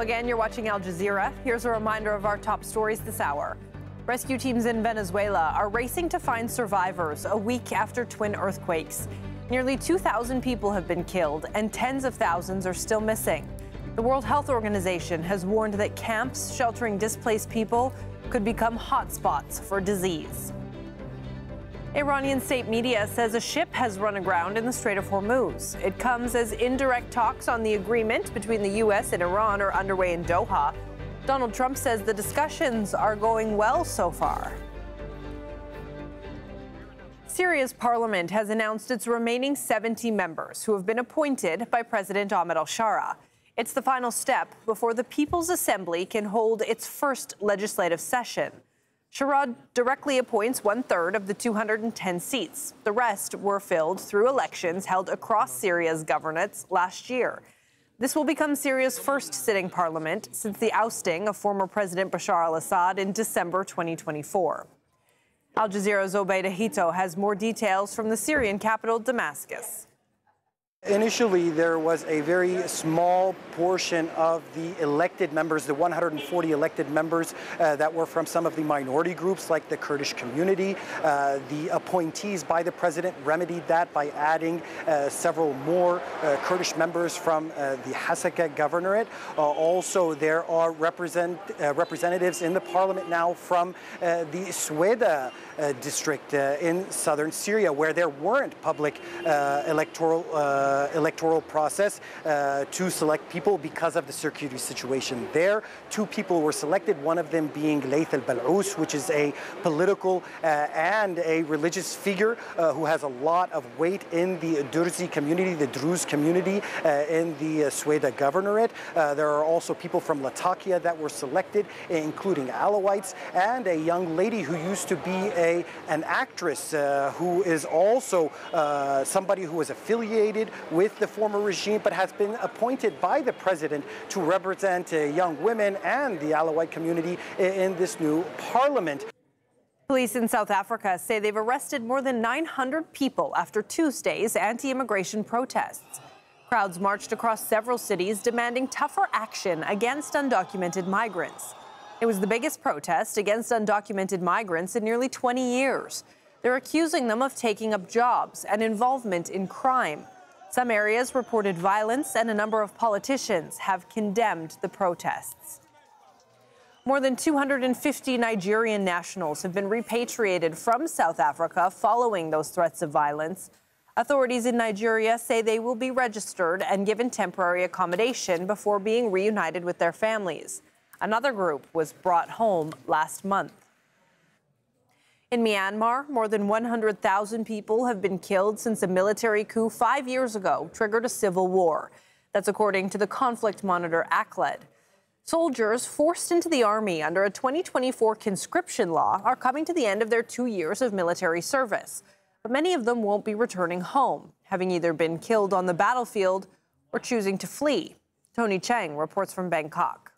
again. You're watching Al Jazeera. Here's a reminder of our top stories this hour. Rescue teams in Venezuela are racing to find survivors a week after twin earthquakes. Nearly 2,000 people have been killed and tens of thousands are still missing. The World Health Organization has warned that camps sheltering displaced people could become hotspots for disease. Iranian state media says a ship has run aground in the Strait of Hormuz. It comes as indirect talks on the agreement between the U.S. and Iran are underway in Doha. Donald Trump says the discussions are going well so far. Syria's parliament has announced its remaining 70 members who have been appointed by President Ahmed al-Shara. It's the final step before the People's Assembly can hold its first legislative session. Shara directly appoints 1/3 of the 210 seats. The rest were filled through elections held across Syria's governorates last year. This will become Syria's first sitting parliament since the ousting of former President Bashar al-Assad in December 2024. Al Jazeera's Obeida Hito has more details from the Syrian capital, Damascus. Initially, there was a very small portion of the elected members, the 140 elected members that were from some of the minority groups like the Kurdish community. The appointees by the president remedied that by adding several more Kurdish members from the Hasaka governorate. Also, there are representatives in the parliament now from the Sweda district in southern Syria, where there weren't public electoral process to select people because of the security situation there. 2 people were selected, one of them being Laith al-Bal'ous, which is a political and a religious figure who has a lot of weight in the Durzi community, the Druze community in the Sweda governorate. There are also people from Latakia that were selected, including Alawites, and a young lady who used to be an actress who is also somebody who was affiliated with the former regime but has been appointed by the president to represent young women and the Alawite community in this new parliament. Police in South Africa say they've arrested more than 900 people after Tuesday's anti-immigration protests. Crowds marched across several cities demanding tougher action against undocumented migrants. It was the biggest protest against undocumented migrants in nearly 20 years. They're accusing them of taking up jobs and involvement in crime. Some areas reported violence, and a number of politicians have condemned the protests. More than 250 Nigerian nationals have been repatriated from South Africa following those threats of violence. Authorities in Nigeria say they will be registered and given temporary accommodation before being reunited with their families. Another group was brought home last month. In Myanmar, more than 100,000 people have been killed since a military coup 5 years ago triggered a civil war. That's according to the conflict monitor ACLED. Soldiers forced into the army under a 2024 conscription law are coming to the end of their 2 years of military service. But many of them won't be returning home, having either been killed on the battlefield or choosing to flee. Tony Chang reports from Bangkok.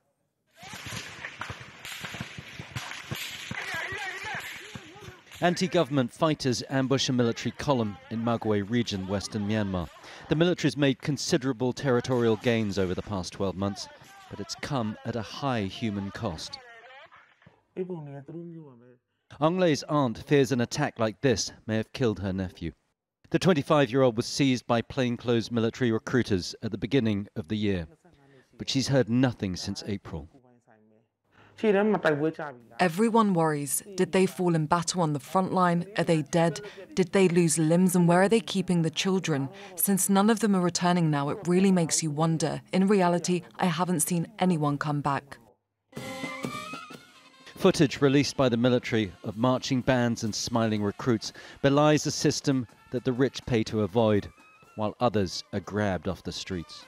Anti-government fighters ambush a military column in Magwe region, western Myanmar. The military's made considerable territorial gains over the past 12 months, but it's come at a high human cost. Aung Lei's aunt fears an attack like this may have killed her nephew. The 25-year-old was seized by plainclothes military recruiters at the beginning of the year, but she's heard nothing since April. Everyone worries. Did they fall in battle on the front line? Are they dead? Did they lose limbs? And where are they keeping the children? Since none of them are returning now, it really makes you wonder. In reality, I haven't seen anyone come back. Footage released by the military of marching bands and smiling recruits belies a system that the rich pay to avoid, while others are grabbed off the streets.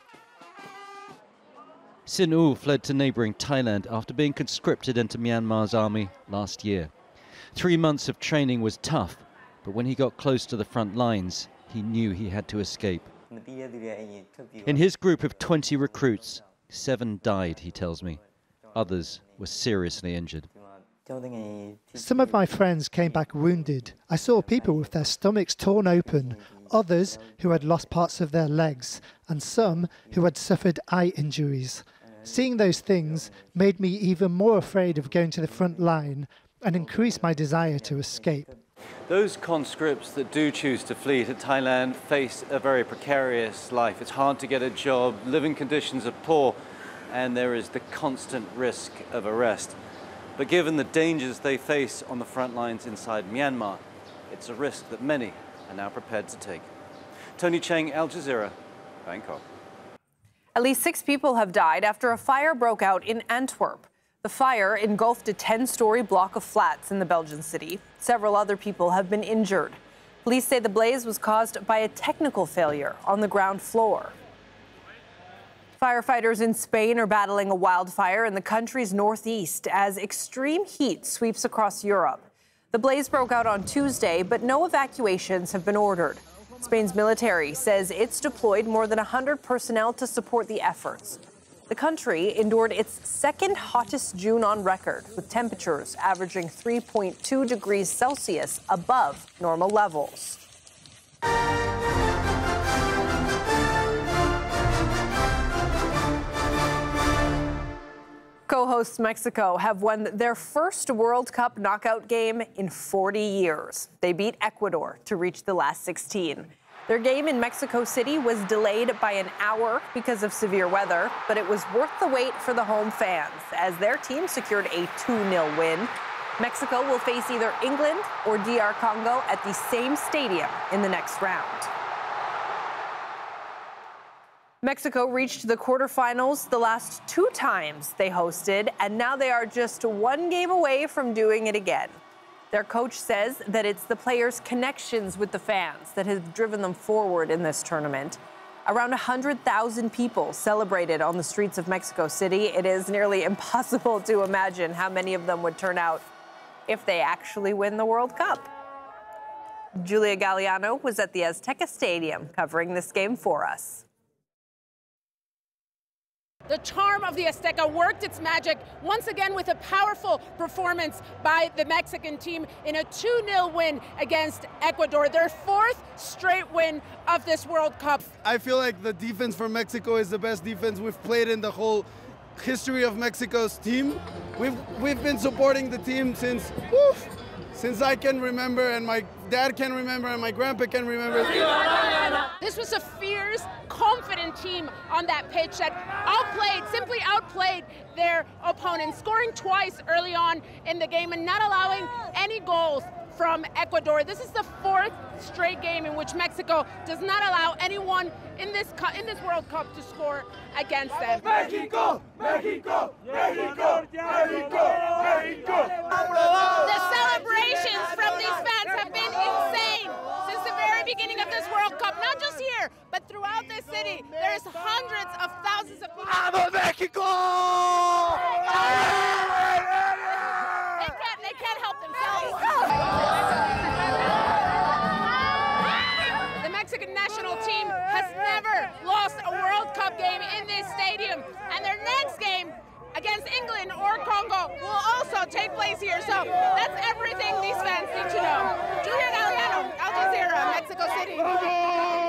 Sin U fled to neighbouring Thailand after being conscripted into Myanmar's army last year. 3 months of training was tough, but when he got close to the front lines, he knew he had to escape. In his group of 20 recruits, 7 died, he tells me. Others were seriously injured. Some of my friends came back wounded. I saw people with their stomachs torn open, others who had lost parts of their legs, and some who had suffered eye injuries. Seeing those things made me even more afraid of going to the front line and increased my desire to escape. Those conscripts that do choose to flee to Thailand face a very precarious life. It's hard to get a job, living conditions are poor, and there is the constant risk of arrest. But given the dangers they face on the front lines inside Myanmar, it's a risk that many are now prepared to take. Tony Cheng, Al Jazeera, Bangkok. At least 6 people have died after a fire broke out in Antwerp. The fire engulfed a 10-story block of flats in the Belgian city. Several other people have been injured. Police say the blaze was caused by a technical failure on the ground floor. Firefighters in Spain are battling a wildfire in the country's northeast as extreme heat sweeps across Europe. The blaze broke out on Tuesday, but no evacuations have been ordered. Spain's military says it's deployed more than 100 personnel to support the efforts. The country endured its second hottest June on record, with temperatures averaging 3.2 degrees Celsius above normal levels. Co-hosts Mexico have won their first World Cup knockout game in 40 years. They beat Ecuador to reach the last 16. Their game in Mexico City was delayed by an hour because of severe weather, but it was worth the wait for the home fans as their team secured a 2-0 win. Mexico will face either England or DR Congo at the same stadium in the next round. Mexico reached the quarterfinals the last 2 times they hosted, and now they are just 1 game away from doing it again. Their coach says that it's the players' connections with the fans that have driven them forward in this tournament. Around 100,000 people celebrated on the streets of Mexico City. It is nearly impossible to imagine how many of them would turn out if they actually win the World Cup. Julia Galliano was at the Azteca Stadium covering this game for us. The charm of the Azteca worked its magic once again with a powerful performance by the Mexican team in a 2-0 win against Ecuador, their 4th straight win of this World Cup. I feel like the defense for Mexico is the best defense we've played in the whole history of Mexico's team. We've been supporting the team since I can remember, and my dad can remember, and my grandpa can remember. This was a fierce, confident team on that pitch that simply outplayed their opponents, scoring twice early on in the game and not allowing any goals from Ecuador. This is the 4th straight game in which Mexico does not allow anyone in this World Cup to score against them. Mexico! Mexico! Mexico! Mexico! Mexico! The celebrations from these fans have been insane since the very beginning of this World Cup, not just here, but throughout this city. There's hundreds of thousands of people. ¡Vamos, México! They can't help themselves. The Mexican national team has never lost a World Cup game in this stadium, and their next game against England or Congo will also take place here. So that's everything these fans need to know. Julia Galliano, Al Jazeera, Mexico City.